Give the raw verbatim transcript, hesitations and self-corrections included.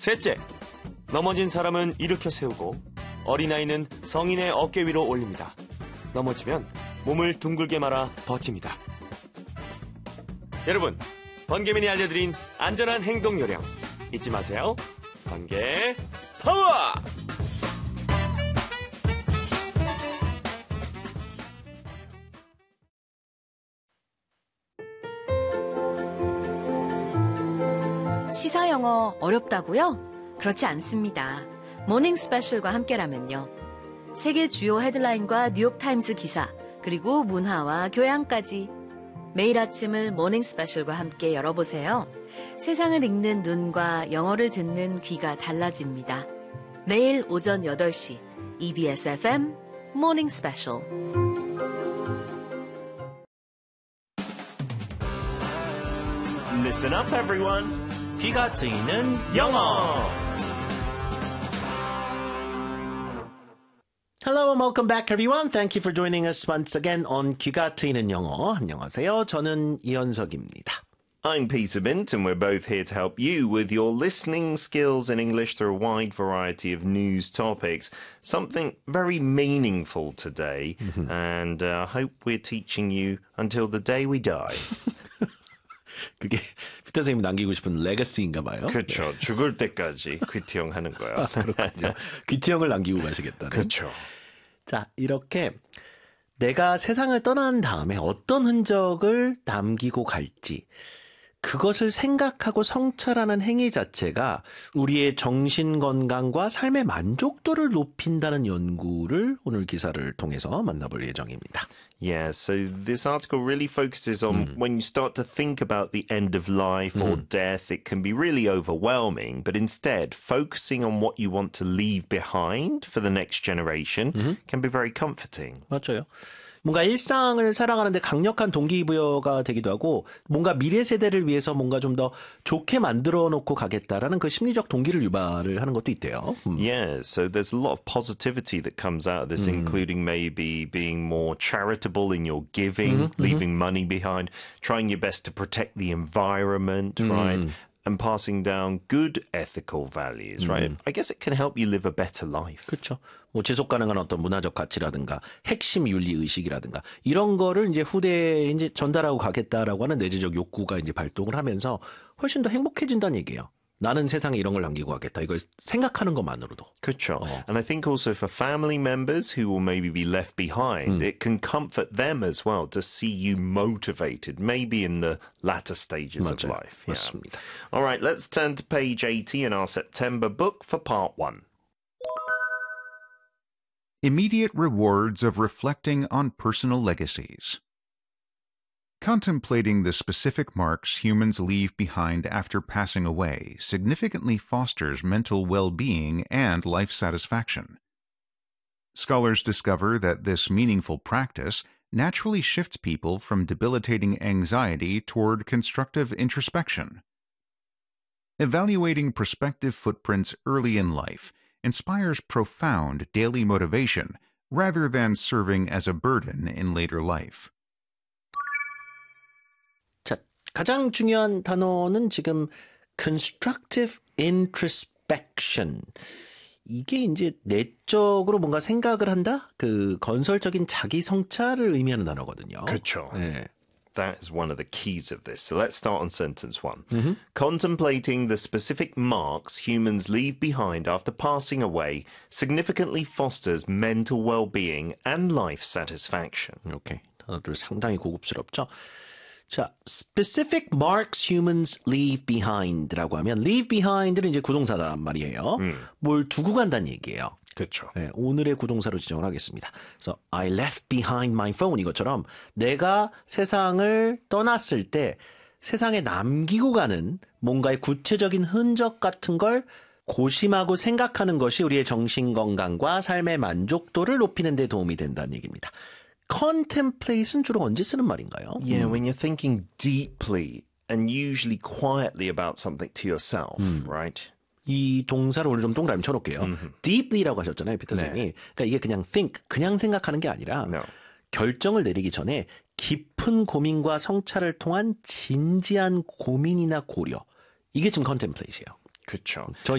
셋째, 넘어진 사람은 일으켜 세우고 어린아이는 성인의 어깨 위로 올립니다. 넘어지면 몸을 둥글게 말아 버팁니다. 여러분, 번개맨이 알려드린 안전한 행동 요령 잊지 마세요. 번개 파워! 시사 영어 어렵다고요? 그렇지 않습니다. 모닝 스페셜과 함께라면요. 세계 주요 헤드라인과 뉴욕타임스 기사, 그리고 문화와 교양까지 매일 아침을 모닝 스페셜과 함께 열어보세요. 세상을 읽는 눈과 영어를 듣는 귀가 달라집니다. 매일 오전 여덟 시 이비에스 에프엠 모닝 스페셜. Listen up, everyone. 귀가 트이는 영어. Hello and welcome back, everyone. Thank you for joining us once again on 귀가 트이는 영어. 안녕하세요. 저는 이현석입니다. I'm Peter Bint, and we're both here to help you with your listening skills in English through a wide variety of news topics. Something very meaningful today, mm-hmm. and I uh, hope we're teaching you until the day we die. 그게 피터 선생님이 남기고 싶은 레거시인가 봐요. 그렇죠. 네. 죽을 때까지 귀티형 하는 거야. 아, 그렇군요. 귀티형을 남기고 가시겠다는. 그렇죠. 자, 이렇게 내가 세상을 떠난 다음에 어떤 흔적을 남기고 갈지 그것을 생각하고 성찰하는 행위 자체가 우리의 정신 건강과 삶의 만족도를 높인다는 연구를 오늘 기사를 통해서 만나볼 예정입니다. Yeah, so this article really focuses on mm. when you start to think about the end of life or mm. death, it can be really overwhelming, but instead focusing on what you want to leave behind for the next generation mm-hmm. can be very comforting. 맞아요. 뭔가 일상을 살아가는데 강력한 동기부여가 되기도 하고 뭔가 미래 세대를 위해서 뭔가 좀 더 좋게 만들어 놓고 가겠다라는 그 심리적 동기를 유발을 하는 것도 있대요. 음. Yeah, so there's a lot of positivity that comes out of this, 음. including maybe being more charitable in your giving, mm-hmm, leaving mm-hmm. money behind, trying your best to protect the environment, mm. right? And passing down good ethical values, right? 음. I guess it can help you live a better life. 그렇죠. 뭐 지속 가능한 어떤 문화적 가치라든가 핵심 윤리 의식이라든가 이런 거를 이제 후대에 이제 전달하고 가겠다라고 하는 내재적 욕구가 이제 발동을 하면서 훨씬 더 행복해진다는 얘기예요. 나는 세상에 이런 걸 남기고 가겠다. 이걸 생각하는 것만으로도. 그렇죠. 어. And I think also for family members who will maybe be left behind, 음. it can comfort them as well to see you motivated, maybe in the latter stages 맞아요. of life. 맞습니다. Yeah. All right, let's turn to page eighty in our September book for part one. Immediate rewards of reflecting on personal legacies. Contemplating the specific marks humans leave behind after passing away significantly fosters mental well-being and life satisfaction. Scholars discover that this meaningful practice naturally shifts people from debilitating anxiety toward constructive introspection. Evaluating prospective footprints early in life inspires profound daily motivation rather than serving as a burden in later life. 자, 가장 중요한 단어는 지금 constructive introspection. 이게 이제 내적으로 뭔가 생각을 한다? 그 건설적인 자기 성찰을 의미하는 단어거든요. 그렇죠. 네. That is one of the keys of this. So let's start on sentence one. Mm-hmm. Contemplating the specific marks humans leave behind after passing away significantly fosters mental well-being and life satisfaction. 오케이. 단어들 상당히 고급스럽죠. 자, specific marks humans leave behind라고 하면 leave behind는 이제 구동사란 말이에요. 음. 뭘 두고 간다는 얘기예요. 그렇죠. 네, 오늘의 구동사로 지정을 하겠습니다. 그래서 I left behind my phone 이것처럼 내가 세상을 떠났을 때 세상에 남기고 가는 뭔가의 구체적인 흔적 같은 걸 고심하고 생각하는 것이 우리의 정신 건강과 삶의 만족도를 높이는 데 도움이 된다는 얘기입니다. Contemplate은 주로 언제 쓰는 말인가요? Yeah, 음. when you're thinking deeply and usually quietly about something to yourself, 음. right? 이 동사를 오늘 좀 동그라미 쳐놓을게요. 음흠. deeply라고 하셨잖아요, 피터 선생님이. 네. 그러니까 이게 그냥 think, 그냥 생각하는 게 아니라 No. 결정을 내리기 전에 깊은 고민과 성찰을 통한 진지한 고민이나 고려. 이게 지금 contemplate이에요. 그렇죠. 저